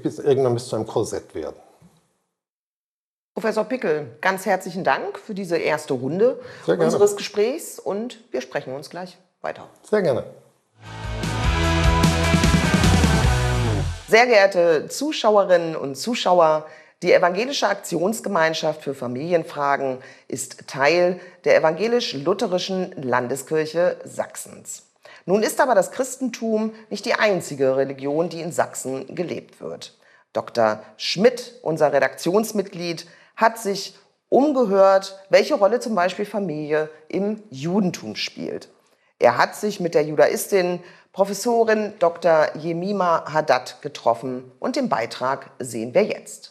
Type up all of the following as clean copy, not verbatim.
bis irgendwann bis zu einem Korsett werden. Professor Pickel, ganz herzlichen Dank für diese erste Runde unseres Gesprächs und wir sprechen uns gleich weiter. Sehr gerne. Sehr geehrte Zuschauerinnen und Zuschauer, die Evangelische Aktionsgemeinschaft für Familienfragen ist Teil der Evangelisch-Lutherischen Landeskirche Sachsens. Nun ist aber das Christentum nicht die einzige Religion, die in Sachsen gelebt wird. Dr. Schmidt, unser Redaktionsmitglied, hat sich umgehört, welche Rolle zum Beispiel Familie im Judentum spielt. Er hat sich mit der Judaistin Professorin Dr. Jemima Haddad getroffen und den Beitrag sehen wir jetzt.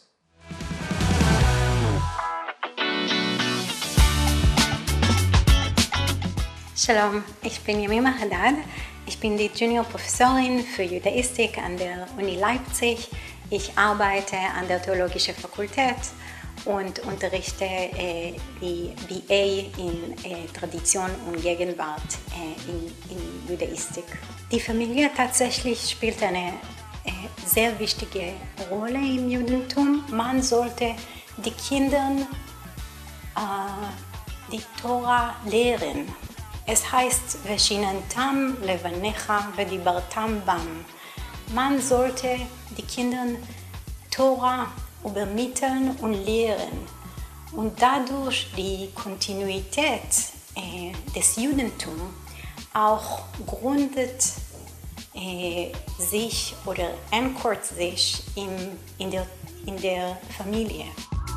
Shalom, ich bin Jemima Haddad. Ich bin die Juniorprofessorin für Judaistik an der Uni Leipzig. Ich arbeite an der Theologischen Fakultät und unterrichte die BA in Tradition und Gegenwart in Judaistik. Die Familie tatsächlich spielt eine sehr wichtige Rolle im Judentum. Man sollte die Kindern die Tora lehren. Es heißt, Veshinantam levanecha vedibartam bam. Man sollte die Kindern Tora übermitteln und lehren und dadurch die Kontinuität des Judentums auch gründet sich oder ankert sich in der Familie.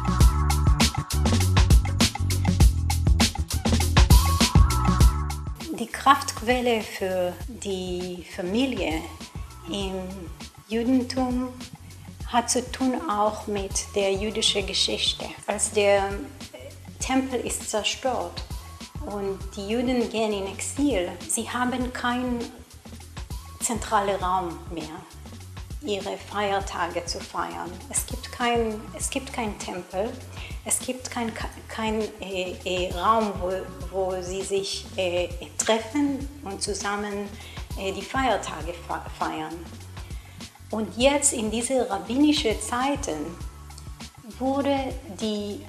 Die Kraftquelle für die Familie im Judentum hat zu tun auch mit der jüdischen Geschichte. Als der Tempel ist zerstört und die Juden gehen in Exil, sie haben keinen zentralen Raum mehr, ihre Feiertage zu feiern. Es gibt keinen Tempel, es gibt keinen Raum, wo sie sich treffen und zusammen die Feiertage feiern. Und jetzt in diese rabbinischen Zeiten wurde die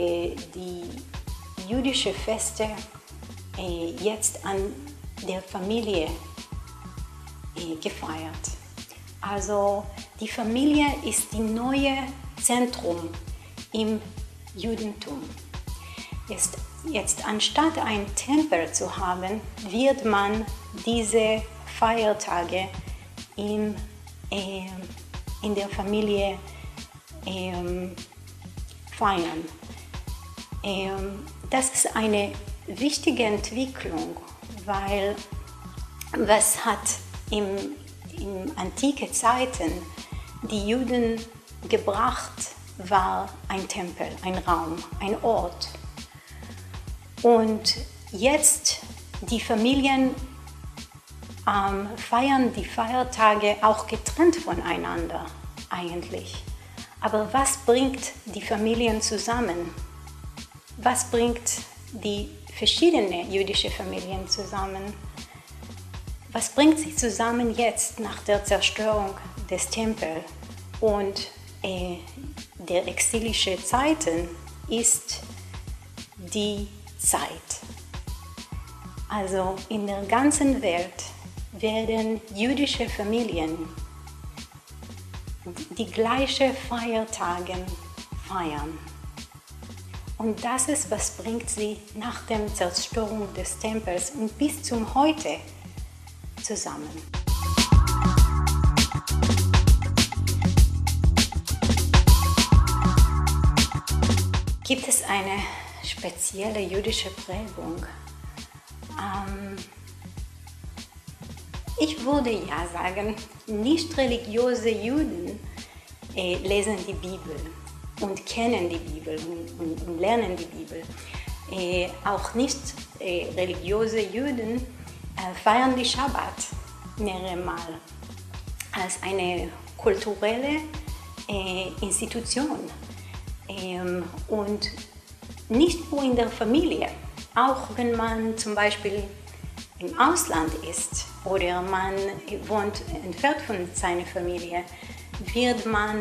jüdische Feste jetzt an der Familie gefeiert. Also die Familie ist die neue Zentrum im Judentum. Jetzt anstatt einen Tempel zu haben, wird man diese Feiertage in der Familie feiern. Das ist eine wichtige Entwicklung, weil was hat in antiken Zeiten die Juden gebracht, war ein Tempel, ein Raum, ein Ort. Und jetzt die Familien feiern die Feiertage auch getrennt voneinander eigentlich. Aber was bringt die Familien zusammen? Was bringt die verschiedenen jüdischen Familien zusammen? Was bringt sie zusammen jetzt nach der Zerstörung des Tempels und der exilischen Zeiten ist die Zeit. Also in der ganzen Welt werden jüdische Familien die gleichen Feiertage feiern. Und das ist, was bringt sie nach der Zerstörung des Tempels und bis zum Heute zusammen. Gibt es eine spezielle jüdische Prägung? Ich würde ja sagen, nicht religiöse Juden lesen die Bibel und kennen die Bibel und lernen die Bibel. Auch nicht religiöse Juden feiern die Schabbat mehrere Mal als eine kulturelle Institution. Und nicht nur in der Familie, auch wenn man zum Beispiel im Ausland ist oder man wohnt entfernt von seiner Familie, wird man